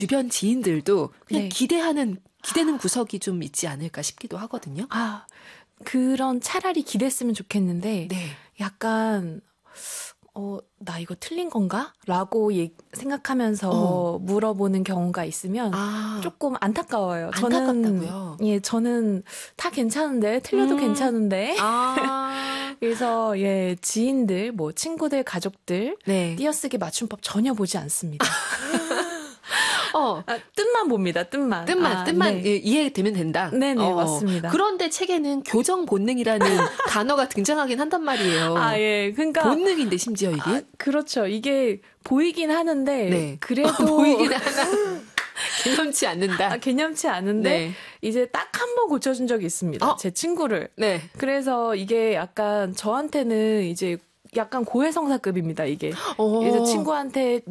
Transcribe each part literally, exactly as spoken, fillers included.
주변 지인들도 그냥 네. 기대하는 기대는 구석이 좀 있지 않을까 싶기도 하거든요. 아, 그런 차라리 기댔으면 좋겠는데 네. 약간 어, 나 이거 틀린 건가? 라고 예, 생각하면서 어. 물어보는 경우가 있으면 아, 조금 안타까워요. 안타깝다고요? 저는, 예, 저는 다 괜찮은데, 틀려도 음. 괜찮은데. 아, 그래서, 예, 지인들, 뭐, 친구들, 가족들, 네. 띄어쓰기 맞춤법 전혀 보지 않습니다. 어, 아, 뜻만 봅니다, 뜻만. 뜻만, 아, 뜻만 네. 예, 이해되면 된다. 네네, 어, 맞습니다. 그런데 책에는 교정 본능이라는 단어가 등장하긴 한단 말이에요. 아, 예, 그러니까. 본능인데 심지어 이게? 아, 그렇죠. 이게 보이긴 하는데, 네. 그래도. 보이긴 하나. 개념치 않는다. 아, 개념치 않은데, 네. 이제 딱 한 번 고쳐준 적이 있습니다. 어? 제 친구를. 네. 그래서 이게 약간 저한테는 이제 약간 고해성사급입니다, 이게. 오. 그래서 친구한테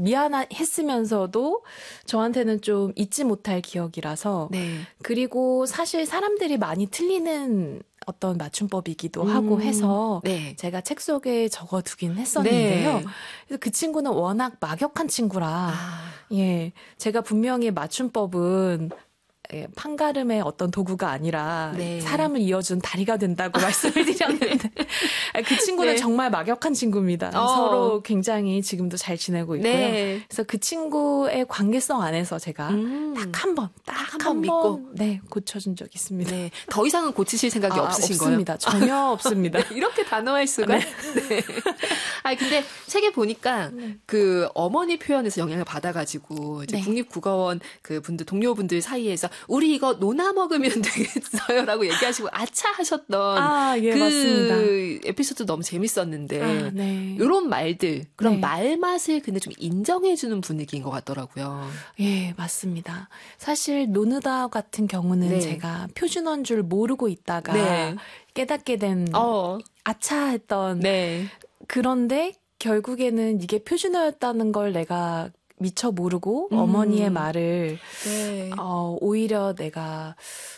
미안했으면서도 저한테는 좀 잊지 못할 기억이라서. 네. 그리고 사실 사람들이 많이 틀리는 어떤 맞춤법이기도 음. 하고 해서 네. 제가 책 속에 적어두긴 했었는데요. 네. 그래서 그 친구는 워낙 막역한 친구라, 아. 예, 제가 분명히 맞춤법은 예, 판가름의 어떤 도구가 아니라 네. 사람을 이어준 다리가 된다고 말씀을 드렸는데 그 친구는 네. 정말 막역한 친구입니다. 어. 서로 굉장히 지금도 잘 지내고 있고요. 네. 그래서 그 친구의 관계성 안에서 제가 음. 딱 한 번, 딱 한 한 번 번 믿고. 네, 고쳐준 적이 있습니다. 네. 더 이상은 고치실 생각이 아, 없으신 없습니다. 거예요? 전혀 없습니다. 네, 이렇게 단호할 수가? 네. 네. 아니, 근데 책에 보니까 네. 그 어머니 표현에서 영향을 받아가지고 이제 네. 국립국어원 그 분들, 동료분들 사이에서 우리 이거 노나 먹으면 되겠어요 라고 얘기하시고 아차 하셨던 아, 예, 그 맞습니다. 에피소드 너무 재밌었는데 아, 네. 이런 말들, 그런 네. 말맛을 근데 좀 인정해주는 분위기인 것 같더라고요. 예, 맞습니다. 사실 노느다 같은 경우는 네. 제가 표준어인 줄 모르고 있다가 네. 깨닫게 된 어, 아차 했던 네. 그런데 결국에는 이게 표준어였다는 걸 내가 미처 모르고 음. 어머니의 말을 네. 어, 오히려 내가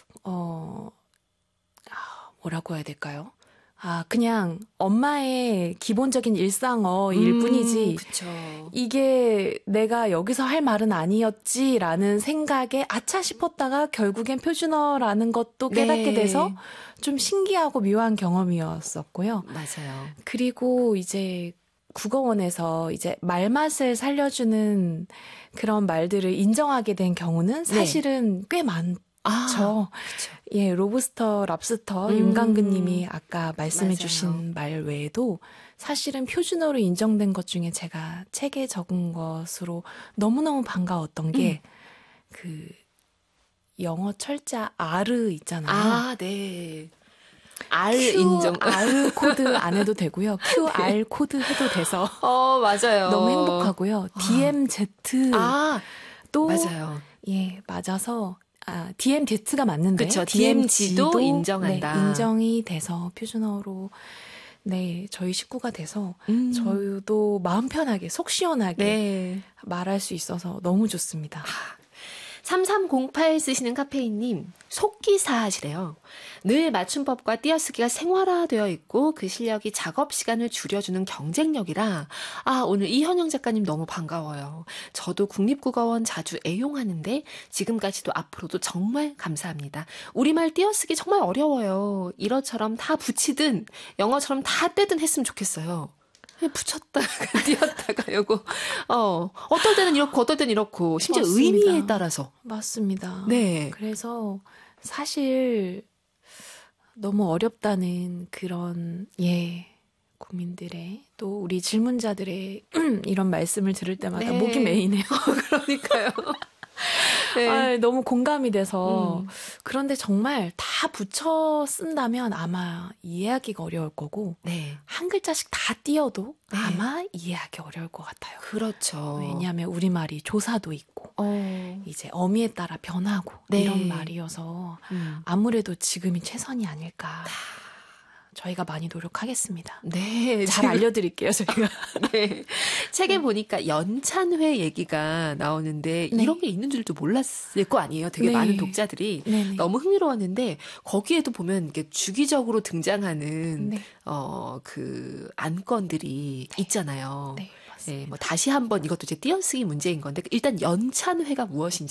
어 아, 뭐라고 해야 될까요? 아, 그냥 엄마의 기본적인 일상어일 음, 뿐이지 그쵸. 이게 내가 여기서 할 말은 아니었지라는 생각에 아차 싶었다가 결국엔 표준어라는 것도 깨닫게 네. 돼서 좀 신기하고 묘한 경험이었었고요. 맞아요. 그리고 이제 국어원에서 이제 말맛을 살려주는 그런 말들을 인정하게 된 경우는 사실은 꽤 많죠. 아, 그쵸. 예, 로브스터, 랍스터, 음. 윤강근 님이 아까 말씀해 맞아요. 주신 말 외에도 사실은 표준어로 인정된 것 중에 제가 책에 적은 것으로 너무너무 반가웠던 게 그 영어 철자 R을 있잖아요. 아, 네. R Q, 인정. R 코드 안 해도 되고요. 큐 알 코드 해도 돼서 어, 맞아요. 너무 행복하고요. 디 엠 지 아, 또 맞아요. 예, 맞아서 아, 디 엠 지가 맞는데 그쵸. 디 엠 디엠지도 지도 인정한다. 네, 인정이 돼서 표준어로 네, 저희 식구가 돼서 음. 저희도 마음 편하게 속 시원하게 네. 말할 수 있어서 너무 좋습니다. 삼삼공팔 쓰시는 카페인님, 속기사 하시래요. 늘 맞춤법과 띄어쓰기가 생활화되어 있고 그 실력이 작업 시간을 줄여주는 경쟁력이라 아, 오늘 이현영 작가님 너무 반가워요. 저도 국립국어원 자주 애용하는데 지금까지도 앞으로도 정말 감사합니다. 우리말 띄어쓰기 정말 어려워요. 일어처럼 다 붙이든 영어처럼 다 떼든 했으면 좋겠어요. 붙였다가 띄었다가 요거 어 어떨 때는 이렇고 어떨 때는 이렇고 심지어 맞습니다. 의미에 따라서 맞습니다. 네. 그래서 사실 너무 어렵다는 그런 예 국민들의 또 우리 질문자들의 이런 말씀을 들을 때마다 네. 목이 메이네요. 그러니까요. 네. 아, 너무 공감이 돼서 음. 그런데 정말 다 붙여 쓴다면 아마 이해하기가 어려울 거고 네. 한 글자씩 다 띄어도 네. 아마 이해하기 어려울 것 같아요. 그렇죠. 왜냐하면 우리말이 조사도 있고 어. 이제 어미에 따라 변하고 네. 이런 말이어서 음. 아무래도 지금이 최선이 아닐까. 저희가 많이 노력하겠습니다. 네. 잘 알려드릴게요, 저희가. 네. 책에 보니까 연찬회 얘기가 나오는데 네. 이런 게 있는 줄도 몰랐을 거 아니에요. 되게 네. 많은 독자들이 네네. 너무 흥미로웠는데 거기에도 보면 이게 주기적으로 등장하는 네. 어, 그 안건들이 있잖아요. 네, 맞습니다. 맞습니다. 뭐 다시 한번 이것도 이제 띄어쓰기 문제인 건데 일단 연찬회가 무엇인지